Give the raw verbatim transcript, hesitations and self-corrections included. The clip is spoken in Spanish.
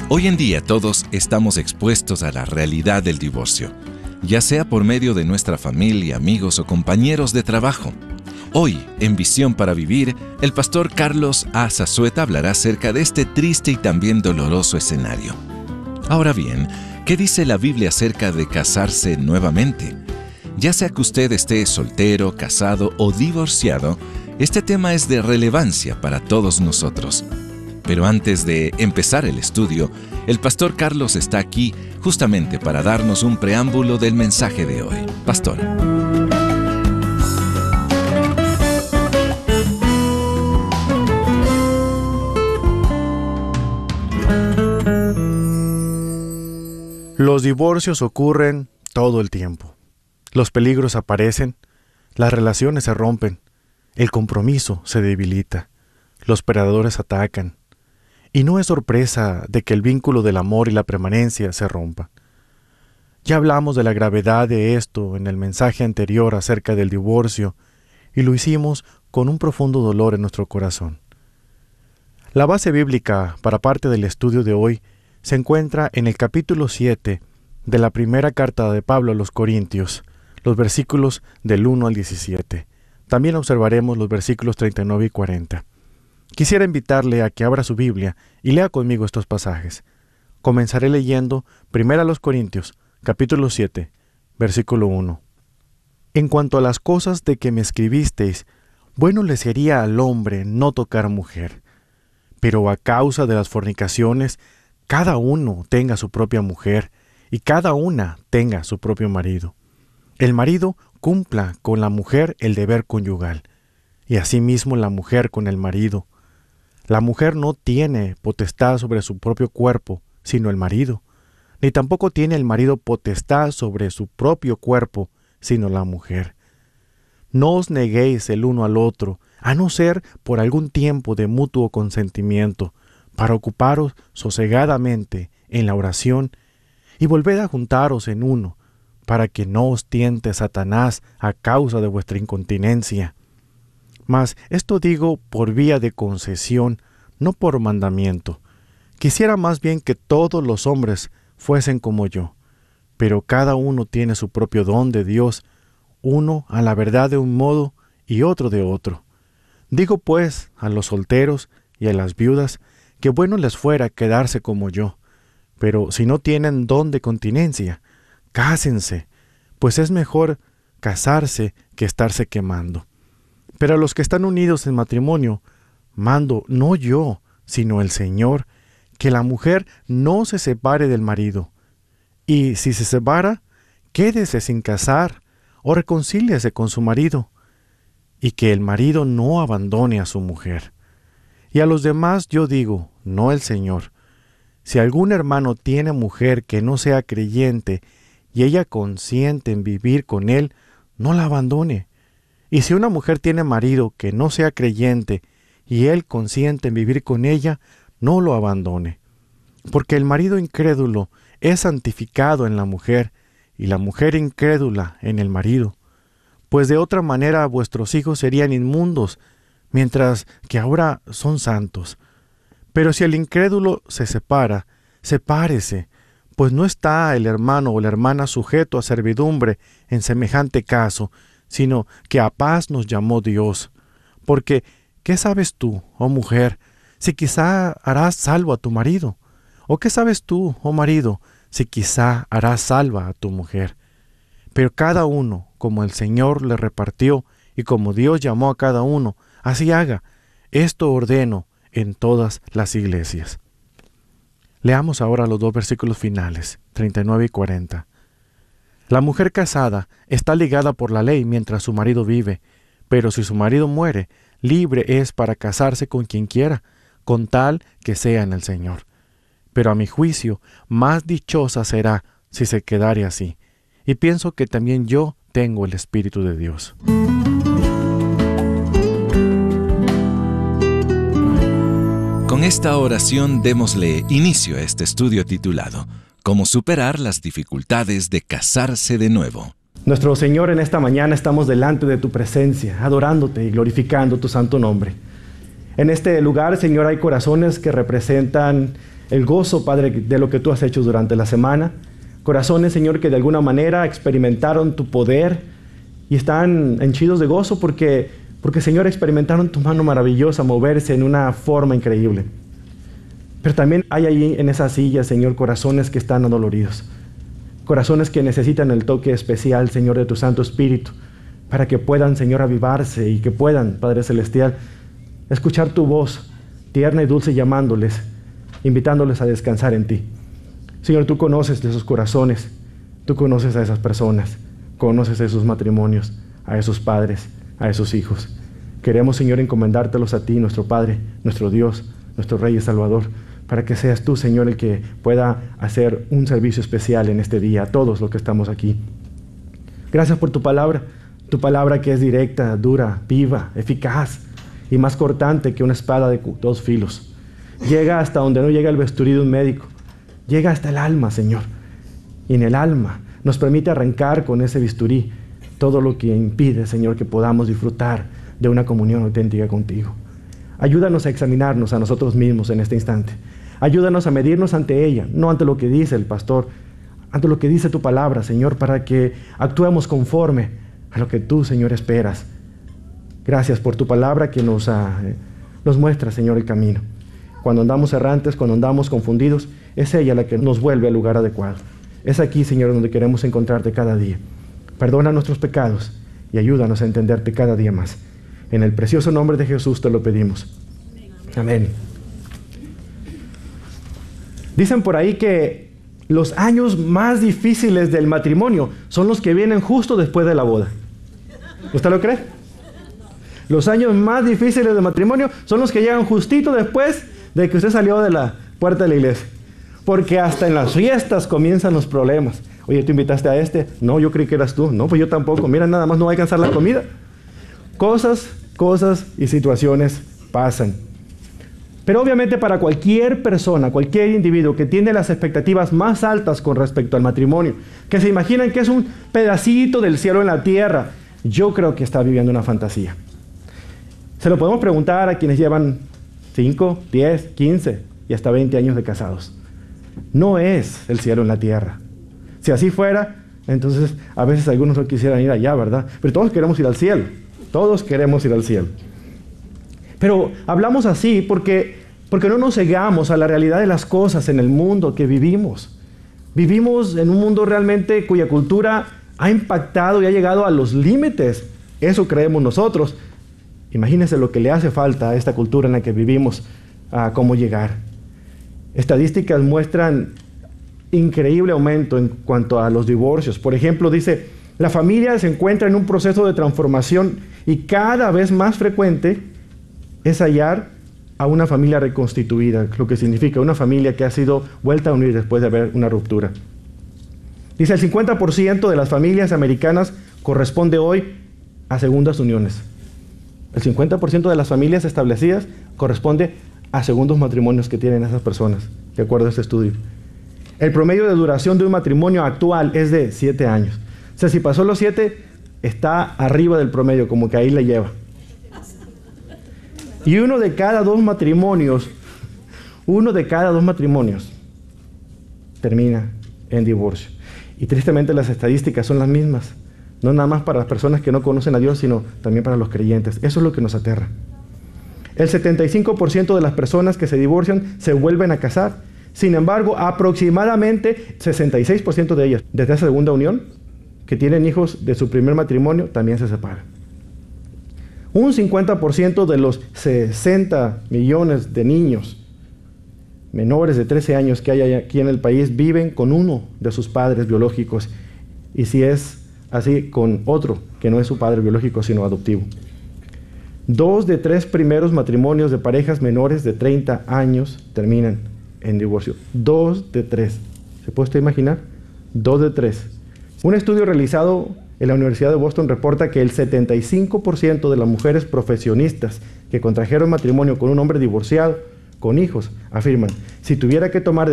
Hoy en día todos estamos expuestos a la realidad del divorcio, ya sea por medio de nuestra familia, amigos o compañeros de trabajo. Hoy, en Visión para Vivir, el pastor Carlos A. Zazueta hablará acerca de este triste y también doloroso escenario. Ahora bien, ¿qué dice la Biblia acerca de casarse nuevamente? Ya sea que usted esté soltero, casado o divorciado, este tema es de relevancia para todos nosotros. Pero antes de empezar el estudio, el pastor Carlos está aquí justamente para darnos un preámbulo del mensaje de hoy. Pastor. Los divorcios ocurren todo el tiempo. Los peligros aparecen, las relaciones se rompen, el compromiso se debilita, los predadores atacan. Y no es sorpresa de que el vínculo del amor y la permanencia se rompan. Ya hablamos de la gravedad de esto en el mensaje anterior acerca del divorcio, y lo hicimos con un profundo dolor en nuestro corazón. La base bíblica para parte del estudio de hoy se encuentra en el capítulo siete de la primera carta de Pablo a los Corintios, los versículos del uno al diecisiete. También observaremos los versículos treinta y nueve y cuarenta. Quisiera invitarle a que abra su Biblia y lea conmigo estos pasajes. Comenzaré leyendo primero a los Corintios, capítulo siete, versículo uno. En cuanto a las cosas de que me escribisteis, bueno le sería al hombre no tocar mujer. Pero a causa de las fornicaciones, cada uno tenga su propia mujer, y cada una tenga su propio marido. El marido cumpla con la mujer el deber conyugal, y asimismo la mujer con el marido. La mujer no tiene potestad sobre su propio cuerpo, sino el marido, ni tampoco tiene el marido potestad sobre su propio cuerpo, sino la mujer. No os neguéis el uno al otro, a no ser por algún tiempo de mutuo consentimiento, para ocuparos sosegadamente en la oración, y volved a juntaros en uno, para que no os tiente Satanás a causa de vuestra incontinencia. Mas esto digo por vía de concesión, no por mandamiento. Quisiera más bien que todos los hombres fuesen como yo, pero cada uno tiene su propio don de Dios, uno a la verdad de un modo y otro de otro. Digo pues a los solteros y a las viudas que bueno les fuera quedarse como yo, pero si no tienen don de continencia, cásense, pues es mejor casarse que estarse quemando. Pero a los que están unidos en matrimonio, mando no yo, sino el Señor, que la mujer no se separe del marido. Y si se separa, quédese sin casar, o reconcíliese con su marido, y que el marido no abandone a su mujer. Y a los demás yo digo, no el Señor, si algún hermano tiene mujer que no sea creyente, y ella consiente en vivir con él, no la abandone. Y si una mujer tiene marido que no sea creyente, y él consiente en vivir con ella, no lo abandone. Porque el marido incrédulo es santificado en la mujer, y la mujer incrédula en el marido. Pues de otra manera vuestros hijos serían inmundos, mientras que ahora son santos. Pero si el incrédulo se separa, sepárese, pues no está el hermano o la hermana sujeto a servidumbre en semejante caso, sino que a paz nos llamó Dios. Porque, ¿qué sabes tú, oh mujer, si quizá harás salvo a tu marido? ¿O qué sabes tú, oh marido, si quizá harás salva a tu mujer? Pero cada uno, como el Señor le repartió, y como Dios llamó a cada uno, así haga. Esto ordeno en todas las iglesias. Leamos ahora los dos versículos finales, treinta y nueve y cuarenta. La mujer casada está ligada por la ley mientras su marido vive, pero si su marido muere, libre es para casarse con quien quiera, con tal que sea en el Señor. Pero a mi juicio, más dichosa será si se quedare así, y pienso que también yo tengo el Espíritu de Dios. Con esta oración démosle inicio a este estudio titulado ¿Cómo superar las dificultades de casarse de nuevo? Nuestro Señor, en esta mañana estamos delante de tu presencia, adorándote y glorificando tu santo nombre. En este lugar, Señor, hay corazones que representan el gozo, Padre, de lo que tú has hecho durante la semana. Corazones, Señor, que de alguna manera experimentaron tu poder y están henchidos de gozo porque, porque, Señor, experimentaron tu mano maravillosa moverse en una forma increíble. Pero también hay ahí en esa silla, Señor, corazones que están adoloridos. Corazones que necesitan el toque especial, Señor, de tu Santo Espíritu, para que puedan, Señor, avivarse y que puedan, Padre Celestial, escuchar tu voz tierna y dulce llamándoles, invitándoles a descansar en ti. Señor, tú conoces de esos corazones, tú conoces a esas personas, conoces a esos matrimonios, a esos padres, a esos hijos. Queremos, Señor, encomendártelos a ti, nuestro Padre, nuestro Dios, nuestro Rey y Salvador, para que seas tú, Señor, el que pueda hacer un servicio especial en este día a todos los que estamos aquí. Gracias por tu palabra, tu palabra que es directa, dura, viva, eficaz y más cortante que una espada de dos filos. Llega hasta donde no llega el bisturí de un médico. Llega hasta el alma, Señor. Y en el alma nos permite arrancar con ese bisturí todo lo que impide, Señor, que podamos disfrutar de una comunión auténtica contigo. Ayúdanos a examinarnos a nosotros mismos en este instante. Ayúdanos a medirnos ante ella, no ante lo que dice el pastor, ante lo que dice tu palabra, Señor, para que actuemos conforme a lo que tú, Señor, esperas. Gracias por tu palabra que nos, uh, nos muestra, Señor, el camino. Cuando andamos errantes, cuando andamos confundidos, es ella la que nos vuelve al lugar adecuado. Es aquí, Señor, donde queremos encontrarte cada día. Perdona nuestros pecados y ayúdanos a entenderte cada día más. En el precioso nombre de Jesús te lo pedimos. Amén. Dicen por ahí que los años más difíciles del matrimonio son los que vienen justo después de la boda. ¿Usted lo cree? Los años más difíciles del matrimonio son los que llegan justito después de que usted salió de la puerta de la iglesia. Porque hasta en las fiestas comienzan los problemas. Oye, ¿tú invitaste a este? No, yo creí que eras tú. No, pues yo tampoco. Mira, nada más no va a alcanzar la comida. Cosas, cosas y situaciones pasan. Pero obviamente para cualquier persona, cualquier individuo que tiene las expectativas más altas con respecto al matrimonio, que se imaginan que es un pedacito del cielo en la tierra, yo creo que está viviendo una fantasía. Se lo podemos preguntar a quienes llevan cinco, diez, quince y hasta veinte años de casados. No es el cielo en la tierra. Si así fuera, entonces a veces algunos no quisieran ir allá, ¿verdad? Pero todos queremos ir al cielo. Todos queremos ir al cielo. Pero hablamos así porque, porque no nos cegamos a la realidad de las cosas en el mundo que vivimos. Vivimos en un mundo realmente cuya cultura ha impactado y ha llegado a los límites. Eso creemos nosotros. Imagínense lo que le hace falta a esta cultura en la que vivimos, a cómo llegar. Estadísticas muestran increíble aumento en cuanto a los divorcios. Por ejemplo, dice, la familia se encuentra en un proceso de transformación y cada vez más frecuente es hallar a una familia reconstituida, lo que significa una familia que ha sido vuelta a unir después de haber una ruptura. Dice, el cincuenta por ciento de las familias americanas corresponde hoy a segundas uniones. El cincuenta por ciento de las familias establecidas corresponde a segundos matrimonios que tienen esas personas, de acuerdo a este estudio. El promedio de duración de un matrimonio actual es de siete años. O sea, si pasó los siete, está arriba del promedio, como que ahí le lleva. Y uno de cada dos matrimonios, uno de cada dos matrimonios termina en divorcio. Y tristemente las estadísticas son las mismas. No nada más para las personas que no conocen a Dios, sino también para los creyentes. Eso es lo que nos aterra. El setenta y cinco por ciento de las personas que se divorcian se vuelven a casar. Sin embargo, aproximadamente sesenta y seis por ciento de ellas, desde esa segunda unión, que tienen hijos de su primer matrimonio, también se separan. Un cincuenta por ciento de los sesenta millones de niños menores de trece años que hay aquí en el país viven con uno de sus padres biológicos, y si es así, con otro que no es su padre biológico sino adoptivo. Dos de tres primeros matrimonios de parejas menores de treinta años terminan en divorcio. Dos de tres. ¿Se puede usted imaginar? Dos de tres. Un estudio realizado en la Universidad de Boston reporta que el setenta y cinco por ciento de las mujeres profesionistas que contrajeron matrimonio con un hombre divorciado, con hijos, afirman, si tuviera que tomar